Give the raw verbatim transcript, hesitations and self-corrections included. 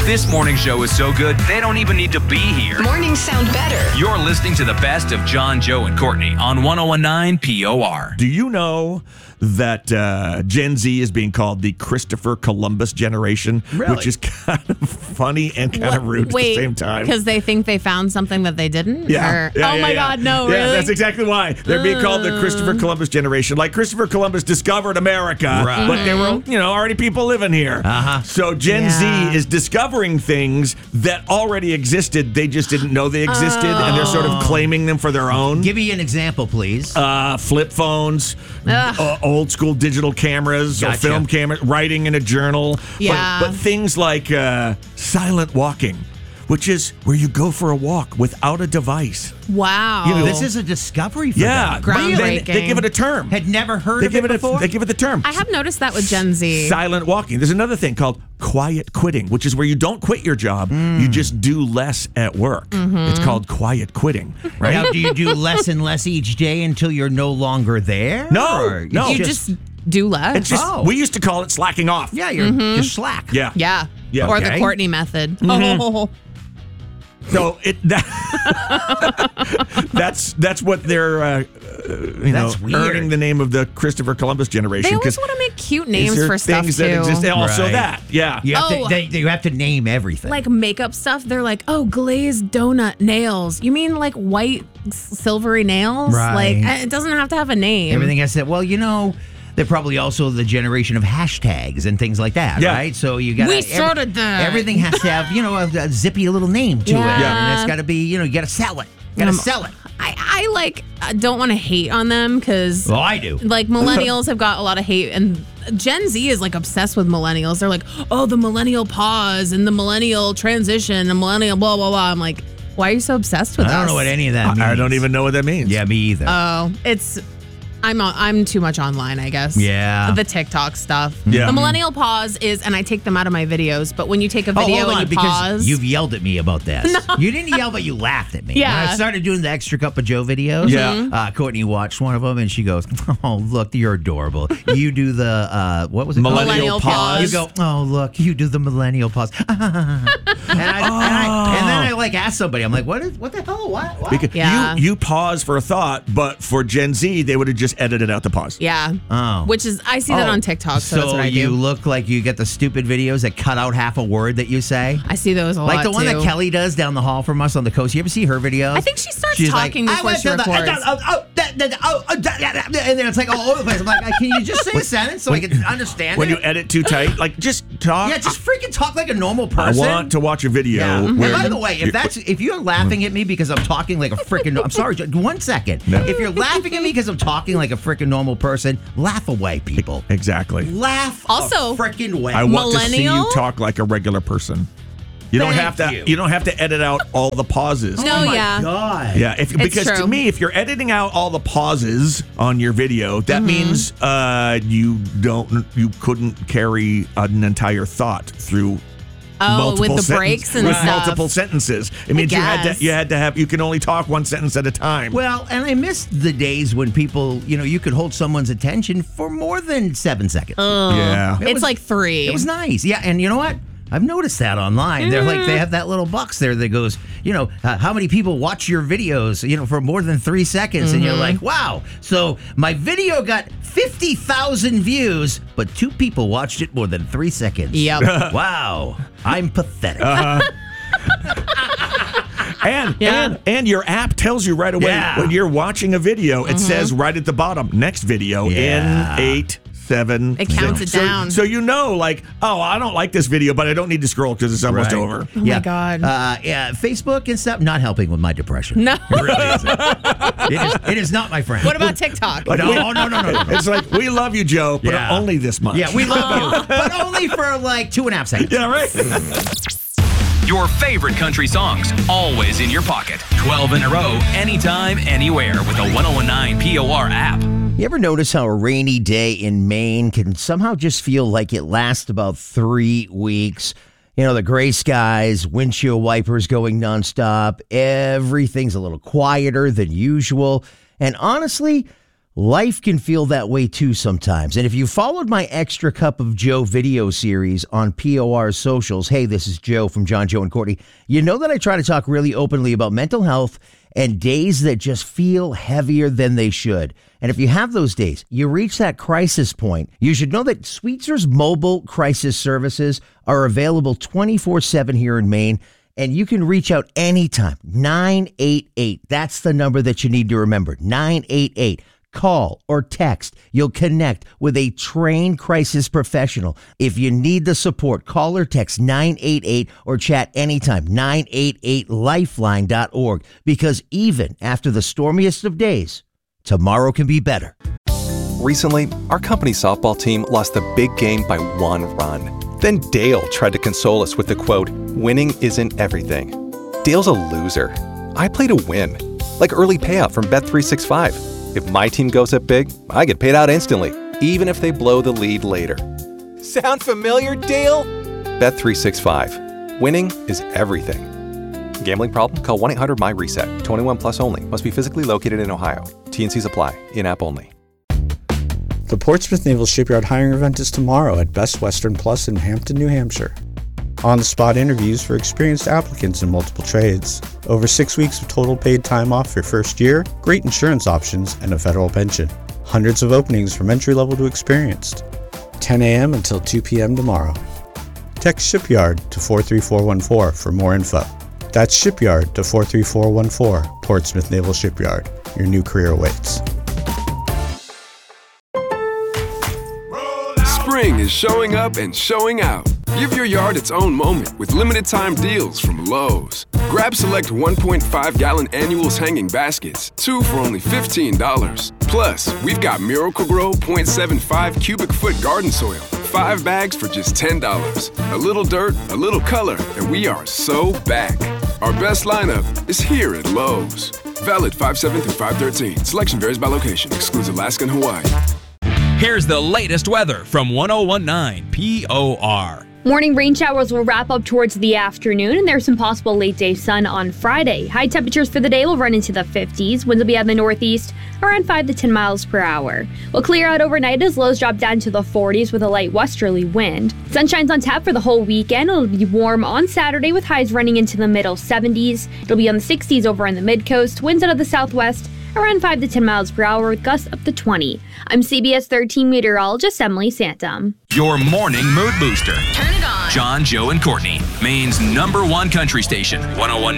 This morning show is so good, they don't even need to be here. Mornings sound better. You're listening to the best of John, Joe, and Courtney on one oh one nine P O R. Do you know that uh, Gen Z is being called the Christopher Columbus generation? Really? Which is kind of funny and kind What? of rude Wait, at the same time. Because they think they found something that they didn't? Yeah. Or- yeah, oh yeah, my yeah. God, no, Yeah, really? that's exactly why. They're being called the Christopher Columbus generation. Like Christopher Columbus discovered America, Right. but there were, you know, already people living here. Uh-huh. So Gen Yeah. Z is discovering things that already existed. They just didn't know they existed, and they're sort of claiming them for their own. Give me an example, please. Uh, flip phones, Ugh. uh, old school digital cameras, or Gotcha. film cameras, writing in a journal. Yeah. But, but things like uh, silent walking, which is where you go for a walk without a device. Wow. You know, This is a discovery for Yeah, them. but then Groundbreaking. they give it a term. Had never heard They of give it it before? a, they give it the term. I have noticed that with Gen Z. Silent walking. There's another thing called quiet quitting, which is where you don't quit your job, Mm. you just do less at work. Mm-hmm. It's called quiet quitting, right? Now, do you do less and less each day until you're no longer there? No, Or no. You just do less. It's just Oh. we used to call it slacking off. Yeah, you're Mm-hmm. just slack. Yeah. yeah. Yeah. Or Okay. the Courtney method. Mm-hmm. Oh. So it that, that's that's what they're uh, you That's know weird. earning the name of the Christopher Columbus generation. They always 'cause want to make cute these names are for stuff, things too. that exist. And also Right. that, yeah. You have, Oh. to, they, you have to name everything. Like makeup stuff, they're like, oh, glazed donut nails. You mean like white s- silvery nails? Right. Like, uh, it doesn't have to have a name. Everything has to, well, you know, they're probably also the generation of hashtags and things like that, Yeah. right? So you got We started that. Everything has to have, you know, a, a zippy little name to it. Yeah. And it's got to be, you know, you got to sell it. You got to Um, sell it. I, I like, I don't want to hate on them because Well, I do. like millennials have got a lot of hate, and Gen Z is like obsessed with millennials. They're like, oh, the millennial pause and the millennial transition and millennial blah blah blah. I'm like, why are you so obsessed with I us? don't know what any of that means. I don't even know what that means. Yeah, me either. Oh, it's I'm on, I'm too much online, I guess. Yeah. The TikTok stuff. Yeah. The millennial pause is, and I take them out of my videos. But when you take a video oh, hold on, and you because pause, you've yelled at me about this. You didn't yell, but you laughed at me. Yeah. When I started doing the Extra Cup of Joe videos. Yeah. Uh, Courtney watched one of them and she goes, "Oh, look, you're adorable." You do the uh, what was it? called? Millennial Millennial pause. You go, "Oh, look, you do the millennial pause." and, I, and, I, and then I like asked somebody, I'm like, "What is? What the hell? What? What?" Because Yeah. you you pause for a thought, but for Gen Z, they would have just edited out the pause. yeah. Oh. Which is, I see that Oh. on TikTok, so, that's So what I you do. look like you get the stupid videos that cut out half a word that you say. I see those a Like lot the one too. that Kelly does down the hall from us on the coast. You ever see her videos? I think she starts She's like, talking "I before went she to the- records. oh, oh, that- that- oh, oh, that- that- that," and then it's like all over the place. I'm like, can you just say a sentence so I can understand When it? you edit too tight, like just talk. yeah, just freaking talk like a normal I person. want to watch a video. Yeah. And Where by the way, if that's if you're laughing at me because I'm talking like a freaking, I'm sorry, just one second. No. If you're laughing at me because I'm talking like a freaking normal person, laugh away, people. exactly. Laugh Also, a freaking way. I want to see you Millennial? talk like a regular person. You don't Thank have to. you. You. don't have to edit out all the pauses. No, oh my yeah. God. Yeah, if, because to true. me, if you're editing out all the pauses on your video, that Mm-hmm. means uh, you don't, you couldn't carry an entire thought through. Oh, multiple with the senten- breaks and with stuff. multiple sentences. It means you had guess. to. You had to have. You can only talk one sentence at a time. Well, and I miss the days when people, you know, you could hold someone's attention for more than seven seconds. yeah. It's was- like three. It was nice. Yeah, and you know what? I've noticed that online. They're like, they have that little box there that goes, you know, uh, how many people watch your videos, you know, for more than three seconds? And you're like, wow. So my video got fifty thousand views, but two people watched it more than three seconds. Yep. Wow. I'm pathetic. And Yeah. and and your app tells you right away Yeah. when you're watching a video. It says right at the bottom, next video Yeah. in eight. Seven. It counts six. it down. So, so you know, like, oh, I don't like this video, but I don't need to scroll because it's almost Right. over. Oh my God. Uh, yeah, Facebook and stuff not helping with my depression. No. It really isn't. It is, it is not my friend. What about TikTok? Like, No, we- no, no, no, no, no. It's like, we love you, Joe, but Yeah. only this much. Yeah, we love you, but only for like two and a half seconds. Yeah, right? Your favorite country songs, always in your pocket. twelve in a row, anytime, anywhere with the one oh one nine P O R app. You ever notice how a rainy day in Maine can somehow just feel like it lasts about three weeks? You know, the gray skies, windshield wipers going nonstop, everything's a little quieter than usual. And honestly, Life can feel that way too sometimes. And if you followed my Extra Cup of Joe video series on P O R's socials, hey, this is Joe from John, Joe, and Courtney, you know that I try to talk really openly about mental health and days that just feel heavier than they should. And if you have those days, you reach that crisis point, you should know that Sweetzer's mobile crisis services are available twenty-four seven here in Maine. And you can reach out anytime. nine eight eight. That's the number that you need to remember. nine eight eight. Call or text. You'll connect with a trained crisis professional. If you need the support, call or text nine eight eight or chat anytime. nine eight eight lifeline dot org. Because even after the stormiest of days, tomorrow can be better. Recently, our company softball team lost the big game by one run. Then Dale tried to console us with the quote, "Winning isn't everything." Dale's a loser. I play to win. Like early payout from Bet three sixty-five. If my team goes up big, I get paid out instantly, even if they blow the lead later. Sound familiar, Dale? Bet three sixty-five. Winning is everything. Gambling problem? Call one eight hundred M Y reset. twenty-one plus only. Must be physically located in Ohio. T and Cs apply. In-app only. The Portsmouth Naval Shipyard hiring event is tomorrow at Best Western Plus in Hampton, New Hampshire. On-the-spot interviews for experienced applicants in multiple trades. Over six weeks of total paid time off your first year, great insurance options, and a federal pension. Hundreds of openings from entry-level to experienced. ten a.m. until two p.m. tomorrow. Text Shipyard to four three four one four for more info. That's Shipyard to four three four one four, Portsmouth Naval Shipyard. Your new career awaits. Spring is showing up and showing out. Give your yard its own moment with limited time deals from Lowe's. Grab select one point five gallon annuals hanging baskets, two for only fifteen dollars. Plus, we've got Miracle-Gro point seven five cubic foot garden soil, five bags for just ten dollars. A little dirt, a little color, and we are so back. Our best lineup is here at Lowe's. Valid five seven through five thirteen. Selection varies by location. Excludes Alaska and Hawaii. Here's the latest weather from ten nineteen P O R. Morning rain showers will wrap up towards the afternoon, and there's some possible late-day sun on Friday. High temperatures for the day will run into the fifties. Winds will be out in the northeast, around five to ten miles per hour. We'll clear out overnight as lows drop down to the forties with a light westerly wind. Sunshine's on tap for the whole weekend. It'll be warm on Saturday with highs running into the middle seventies. It'll be on the sixties over on the mid-coast. Winds out of the southwest, around five to ten miles per hour with gusts up to twenty. I'm C B S thirteen meteorologist Emily Santum. Your morning mood booster. Turn it on. John, Joe, and Courtney, Maine's number one country station, ten nineteen